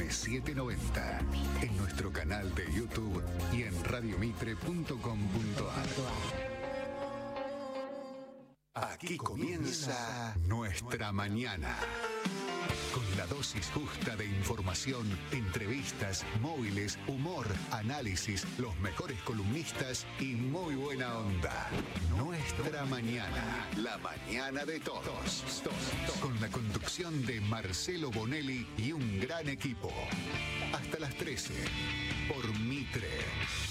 AM790. En nuestro canal de YouTube y en radiomitre.com.ar. Aquí comienza Nuestra Mañana. Con la dosis justa de información, entrevistas, móviles, humor, análisis, los mejores columnistas y muy buena onda. Nuestra Mañana, la mañana de todos. Con la conducción de Marcelo Bonelli y un gran equipo. Hasta las 13, por Mitre.